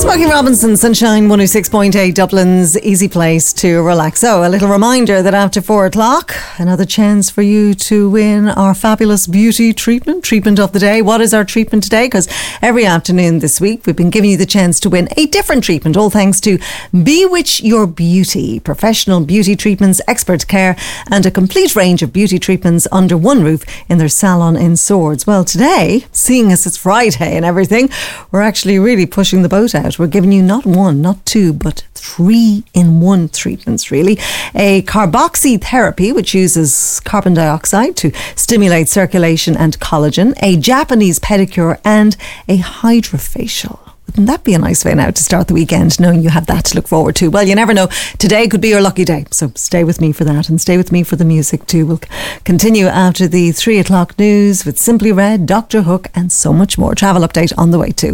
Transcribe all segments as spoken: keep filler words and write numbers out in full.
Smokey Robinson, Sunshine one oh six point eight, Dublin's easy place to relax. So, a little reminder that after four o'clock, another chance for you to win our fabulous beauty treatment, treatment of the day. What is our treatment today? Because every afternoon this week, we've been giving you the chance to win a different treatment, all thanks to Bewitch Your Beauty. Professional beauty treatments, expert care, and a complete range of beauty treatments under one roof in their salon in Swords. Well, today, seeing as it's Friday and everything, we're actually really pushing the boat out. We're giving you not one, not two, but three in one treatments, really. A carboxy therapy, which uses carbon dioxide to stimulate circulation and collagen. A Japanese pedicure and a hydrofacial. Wouldn't that be a nice way now to start the weekend, knowing you have that to look forward to? Well, you never know. Today could be your lucky day. So stay with me for that, and stay with me for the music too. We'll continue after the three o'clock news with Simply Red, Doctor Hook, and so much more. Travel update on the way too.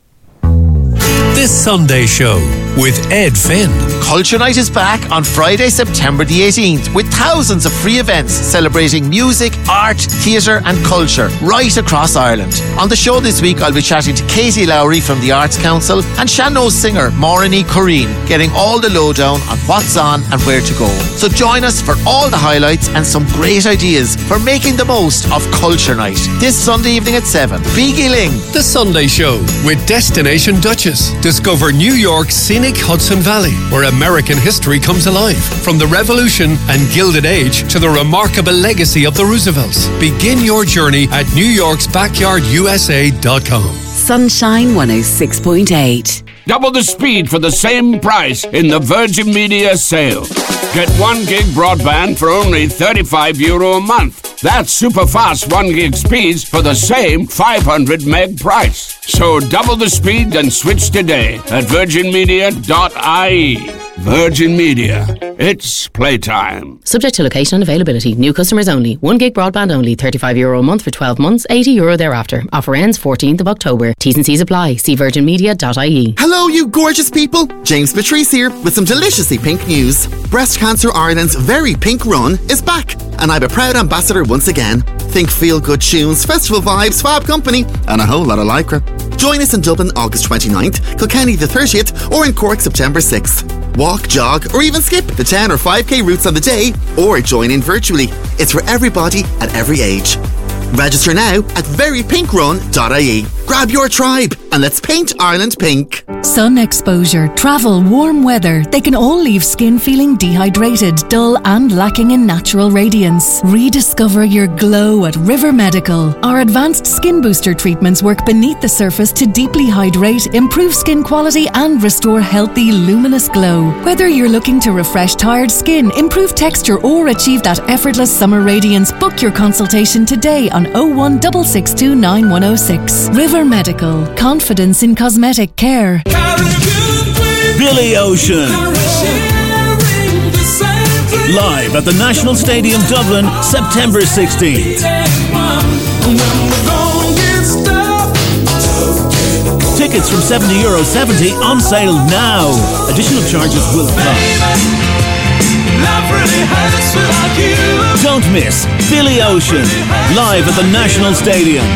This Sunday show with Ed Finn. Culture Night is back on Friday, September the eighteenth, with thousands of free events celebrating music, art, theatre and culture right across Ireland. On the show this week, I'll be chatting to Katie Lowry from the Arts Council and Shannon singer Maureen Corrine, getting all the lowdown on what's on and where to go. So join us for all the highlights and some great ideas for making the most of Culture Night. This Sunday evening at seven. Beagie Ling. The Sunday show with Destination Duchess. Discover New York's scenic Hudson Valley, where American history comes alive. From the Revolution and Gilded Age to the remarkable legacy of the Roosevelts. Begin your journey at new yorks backyard u s a dot com. Sunshine one oh six point eight. Double the speed for the same price in the Virgin Media sale. Get one gig broadband for only thirty-five euro a month. That's super fast one gig speeds for the same five hundred meg price. So double the speed and switch today at virgin media dot i e. Virgin Media. It's playtime. Subject to location and availability. New customers only. one gig broadband only. thirty-five euro a month for twelve months. eighty euro thereafter. Offer ends fourteenth of October. T's and C's apply. See virgin media dot i e. Hello, you gorgeous people. James Patrice here with some deliciously pink news. Breast Cancer Ireland's Very Pink Run is back, and I'm a proud ambassador once again. Think feel-good tunes, festival vibes, fab company, and a whole lot of lycra. Join us in Dublin August twenty-ninth, Kilkenny the thirtieth, or in Cork September sixth. Walk, jog, or even skip the ten or five k routes on the day, or join in virtually. It's for everybody at every age. Register now at very pink run dot i e. Grab your tribe and let's paint Ireland pink. Sun exposure, travel, warm weather, they can all leave skin feeling dehydrated, dull and lacking in natural radiance. Rediscover your glow at River Medical. Our advanced skin booster treatments work beneath the surface to deeply hydrate, improve skin quality and restore healthy, luminous glow. Whether you're looking to refresh tired skin, improve texture or achieve that effortless summer radiance, book your consultation today on oh one six six two nine one oh six. River Medical. Confidence in cosmetic care. Billy Ocean. Live at the National Stadium, Dublin, September sixteenth. Tickets from seventy euro seventy on sale now. Additional charges will apply. Don't miss Billy Ocean live at the National Stadium.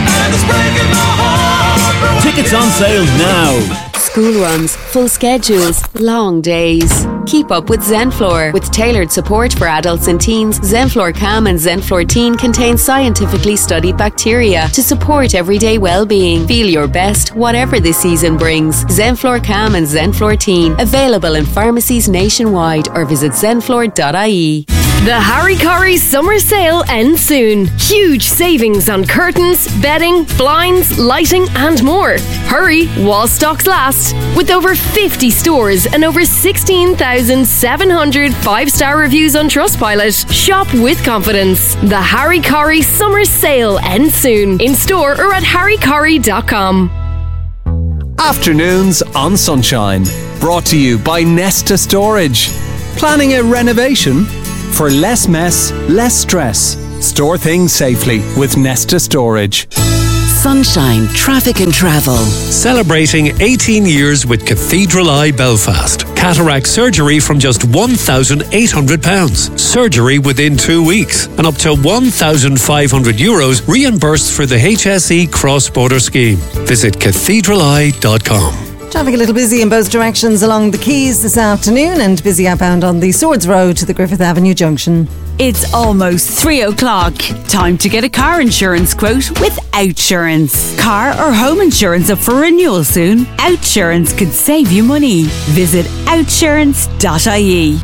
Tickets on sale now. School runs, full schedules, long days. Keep up with Zenflor. With tailored support for adults and teens, Zenflor Calm and Zenflor Teen contain scientifically studied bacteria to support everyday well-being. Feel your best, whatever the season brings. Zenflor Calm and Zenflor Teen. Available in pharmacies nationwide or visit zenflor dot i e. The Harry Corry Summer Sale ends soon. Huge savings on curtains, bedding, blinds, lighting and more. Hurry while stocks last. With over fifty stores and over sixteen thousand seven hundred five-star reviews on Trustpilot, shop with confidence. The Harry Corry Summer Sale ends soon. In store or at harry corry dot com. Afternoons on Sunshine. Brought to you by Nesta Storage. Planning a renovation? For less mess, less stress. Store things safely with Nesta Storage. Sunshine, traffic and travel. Celebrating eighteen years with Cathedral Eye Belfast. Cataract surgery from just one thousand eight hundred pounds. Surgery within two weeks. And up to one thousand five hundred euros reimbursed for the H S E cross-border scheme. Visit cathedral eye dot com. Traffic a little busy in both directions along the Quays this afternoon and busy outbound on the Swords Road to the Griffith Avenue junction. It's almost three o'clock. Time to get a car insurance quote with Outsurance. Car or home insurance up for renewal soon? Outsurance could save you money. Visit outsurance dot I E.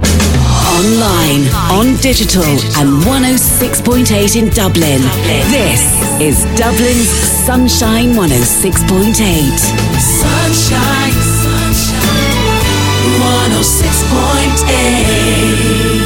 Online, on digital, and one oh six point eight in Dublin. This is Dublin's Sunshine one oh six point eight. Sunshine, sunshine, one oh six point eight.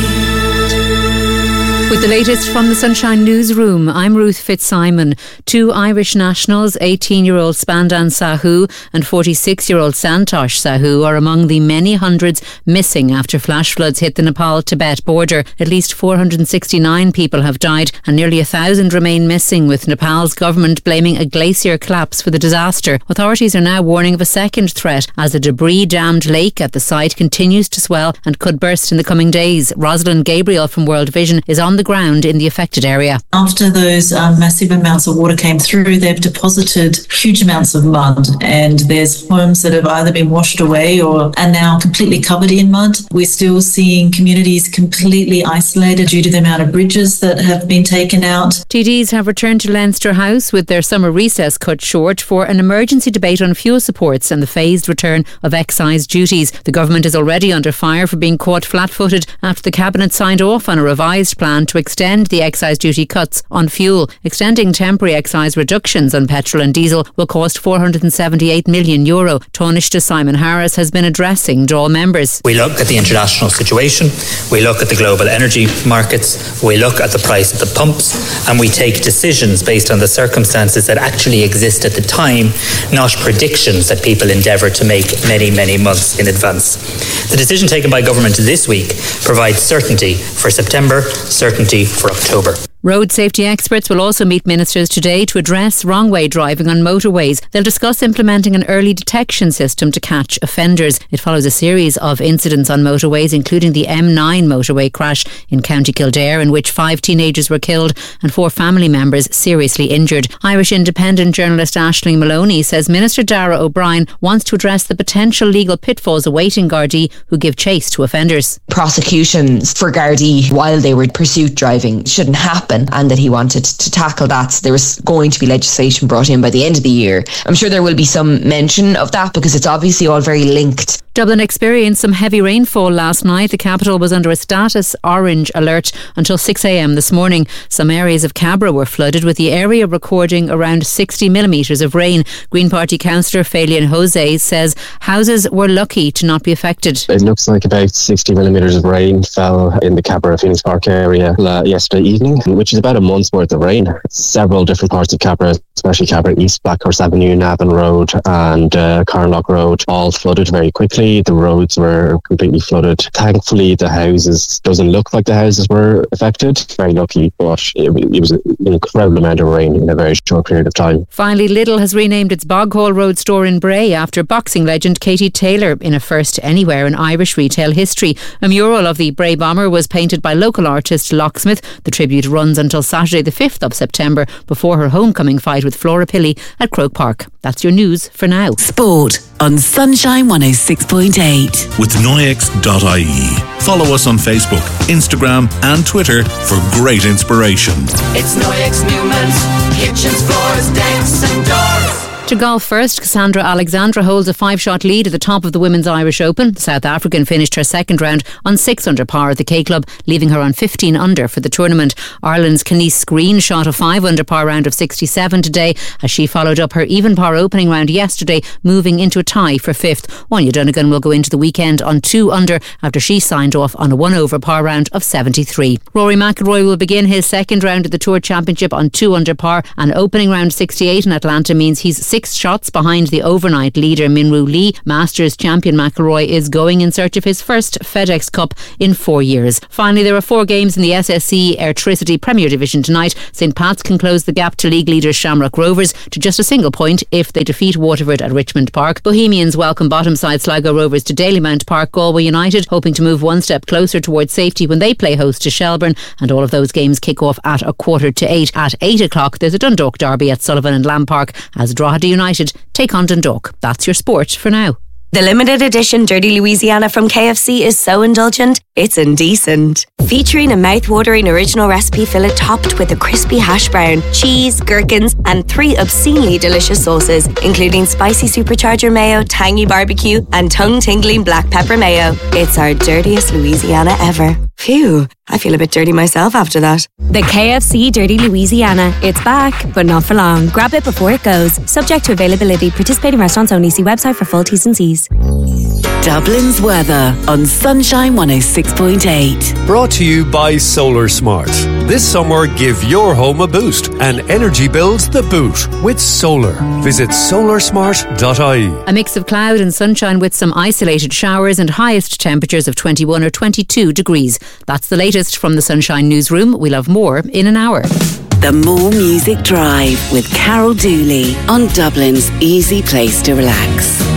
With the latest from the Sunshine Newsroom, I'm Ruth Fitzsimon. Two Irish nationals, eighteen-year-old Spandan Sahu and forty-six-year-old Santosh Sahu, are among the many hundreds missing after flash floods hit the Nepal-Tibet border. At least four hundred sixty-nine people have died and nearly a thousand remain missing, with Nepal's government blaming a glacier collapse for the disaster. Authorities are now warning of a second threat as a debris-dammed lake at the site continues to swell and could burst in the coming days. Rosalind Gabriel from World Vision is on the ground in the affected area. After those um, massive amounts of water came through, they've deposited huge amounts of mud, and there's homes that have either been washed away or are now completely covered in mud. We're still seeing communities completely isolated due to the amount of bridges that have been taken out. T Ds have returned to Leinster House with their summer recess cut short for an emergency debate on fuel supports and the phased return of excise duties. The government is already under fire for being caught flat-footed after the Cabinet signed off on a revised plan to extend the excise duty cuts on fuel. Extending temporary excise reductions on petrol and diesel will cost four hundred seventy-eight million euro. Taoiseach Simon Harris has been addressing Dáil members. We look at the international situation, we look at the global energy markets, we look at the price at the pumps, and we take decisions based on the circumstances that actually exist at the time, not predictions that people endeavour to make many, many months in advance. The decision taken by government this week provides certainty for September, certainty for October. Road safety experts will also meet ministers today to address wrong-way driving on motorways. They'll discuss implementing an early detection system to catch offenders. It follows a series of incidents on motorways, including the M nine motorway crash in County Kildare, in which five teenagers were killed and four family members seriously injured. Irish independent journalist Aisling Maloney says Minister Darragh O'Brien wants to address the potential legal pitfalls awaiting Gardaí who give chase to offenders. Prosecutions for Gardaí while they were pursuit driving shouldn't happen, and that he wanted to tackle that. So there was going to be legislation brought in by the end of the year. I'm sure there will be some mention of that because it's obviously all very linked. Dublin experienced some heavy rainfall last night. The capital was under a status orange alert until six a.m. this morning. Some areas of Cabra were flooded, with the area recording around sixty millimetres of rain. Green Party councillor Falian Jose says houses were lucky to not be affected. It looks like about sixty millimetres of rain fell in the Cabra Phoenix Park area uh, yesterday evening, which is about a month's worth of rain. Several different parts of Cabra, especially Cabra East, Blackhorse Avenue, Navan Road and uh, Carnlough Road, all flooded very quickly. The roads were completely flooded. Thankfully, the houses, doesn't look like the houses were affected. Very lucky, but it, it was an incredible amount of rain in a very short period of time. Finally, Lidl has renamed its Boghall Road store in Bray after boxing legend Katie Taylor, in a first anywhere in Irish retail history. A mural of the Bray bomber was painted by local artist Locksmith. The tribute runs until Saturday the fifth of September before her homecoming fight with Flora Pilley at Croke Park. That's your news for now. Sport on Sunshine one oh six point eight. With Noyex dot I E. Follow us on Facebook, Instagram and Twitter for great inspiration. It's Noyex Newman's kitchens, floors, decks and doors. To golf first, Cassandra Alexandra holds a five-shot lead at the top of the Women's Irish Open. The South African finished her second round on six under par at the K Club, leaving her on fifteen under for the tournament. Ireland's Kenise Green shot a five under par round of sixty-seven today as she followed up her even par opening round yesterday, moving into a tie for fifth. Wanya Donegan will go into the weekend on two under after she signed off on a one over par round of seventy-three. Rory McIlroy will begin his second round at the Tour Championship on two under par. An opening round sixty-eight in Atlanta means he's six Six shots behind the overnight leader Minwoo Lee. Masters champion McIlroy is going in search of his first FedEx Cup in four years. Finally, there are four games in the S S E Airtricity Premier Division tonight. St Pat's can close the gap to league leaders Shamrock Rovers to just a single point if they defeat Waterford at Richmond Park. Bohemians welcome bottom side Sligo Rovers to Dalymount Park. Galway United hoping to move one step closer towards safety when they play host to Shelbourne, and all of those games kick off at a quarter to eight. At eight o'clock there's a Dundalk derby at Sullivan and Lamb Park as Drogheda Dundee United take on Dundalk. That's your sport for now. The limited edition Dirty Louisiana from K F C is so indulgent, it's indecent. Featuring a mouth-watering original recipe fillet topped with a crispy hash brown, cheese, gherkins, and three obscenely delicious sauces, including spicy supercharger mayo, tangy barbecue, and tongue-tingling black pepper mayo. It's our dirtiest Louisiana ever. Phew, I feel a bit dirty myself after that. The K F C Dirty Louisiana. It's back, but not for long. Grab it before it goes. Subject to availability. Participating restaurants only. See website for full T's and C's. Dublin's weather on Sunshine one oh six point eight. Brought to you by Solar Smart. This summer, give your home a boost and energy bills the boot with solar. Visit solar smart dot I E. A mix of cloud and sunshine with some isolated showers and highest temperatures of twenty-one or twenty-two degrees. That's the latest from the Sunshine Newsroom. We'll have more in an hour. The More Music Drive with Carol Dooley on Dublin's easy place to relax.